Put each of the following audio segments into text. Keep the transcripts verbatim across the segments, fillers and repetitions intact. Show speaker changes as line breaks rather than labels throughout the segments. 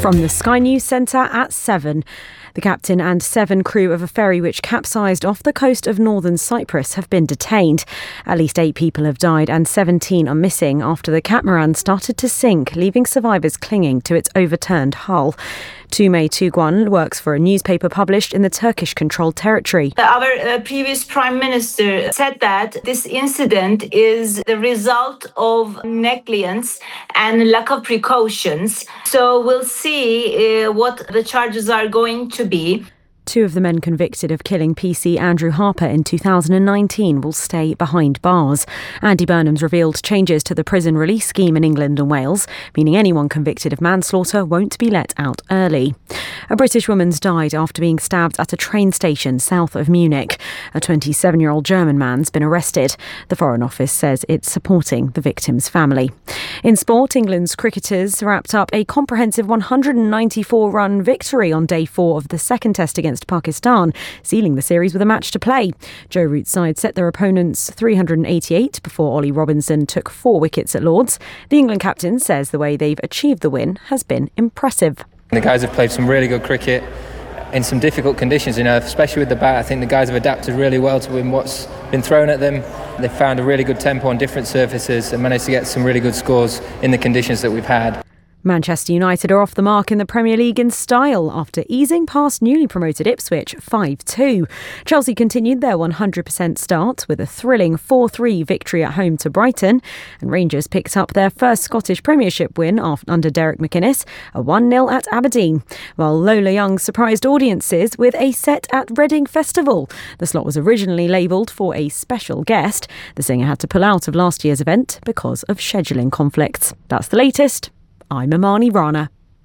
From the Sky News Centre at seven. The captain and seven crew of a ferry which capsized off the coast of northern Cyprus have been detained. At least eight people have died and seventeen are missing after the catamaran started to sink, leaving survivors clinging to its overturned hull. Tume Tuguan works for a newspaper published in the Turkish-controlled territory.
Our uh, previous Prime Minister said that this incident is the result of negligence and lack of precautions. So we'll see uh, what the charges are going to be.
Two of the men convicted of killing P C Andrew Harper in two thousand nineteen will stay behind bars. Andy Burnham's revealed changes to the prison release scheme in England and Wales, meaning anyone convicted of manslaughter won't be let out early. A British woman's died after being stabbed at a train station south of Munich. A twenty-seven-year-old German man's been arrested. The Foreign Office says it's supporting the victim's family. In sport, England's cricketers wrapped up a comprehensive one hundred ninety-four run victory on day four of the second test against Pakistan, sealing the series with a match to play. Joe Root's side set their opponents three hundred eighty-eight before Ollie Robinson took four wickets at Lords. The England captain says the way they've achieved the win has been impressive.
The guys have played some really good cricket in some difficult conditions, you know, especially with the bat. I think the guys have adapted really well to what's been thrown at them. They've found a really good tempo on different surfaces and managed to get some really good scores in the conditions that we've had.
Manchester United are off the mark in the Premier League in style after easing past newly promoted Ipswich five two. Chelsea continued their one hundred percent start with a thrilling four three victory at home to Brighton, and Rangers picked up their first Scottish Premiership win under Derek McInnes, a one nil at Aberdeen, while Lola Young surprised audiences with a set at Reading Festival. The slot was originally labelled for a special guest. The singer had to pull out of last year's event because of scheduling conflicts. That's the latest. I'm Imani Rana.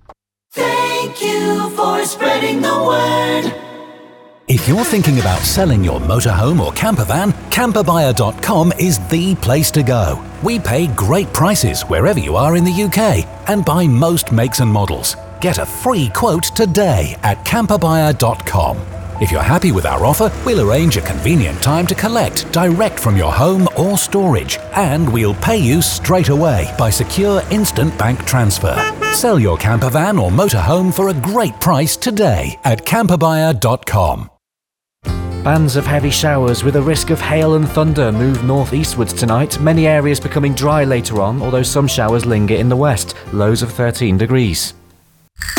Thank you for spreading the word.
If you're thinking about selling your motorhome or camper van, camper buyer dot com is the place to go. We pay great prices wherever you are in the U K and buy most makes and models. Get a free quote today at camper buyer dot com. If you're happy with our offer, we'll arrange a convenient time to collect direct from your home or storage, and we'll pay you straight away by secure instant bank transfer. Sell your camper van or motorhome for a great price today at camper buyer dot com.
Bands of heavy showers with a risk of hail and thunder move northeastwards tonight, many areas becoming dry later on, although some showers linger in the west, lows of thirteen degrees.